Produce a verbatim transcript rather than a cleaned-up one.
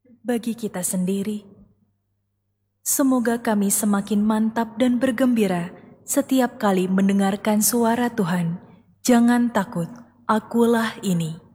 bagi kita sendiri. Semoga kami semakin mantap dan bergembira setiap kali mendengarkan suara Tuhan. Jangan takut, akulah ini.